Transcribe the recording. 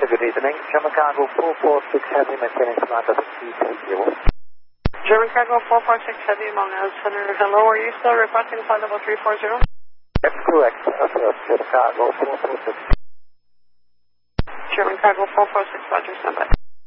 good evening. German Cargo 446 Heavy, maintaining command of the C-0. German Cargo 446 Heavy, Mount Center. Hello, are you still requesting flight level 340? That's correct. German Cargo 446. German Cargo 446, Roger, standby.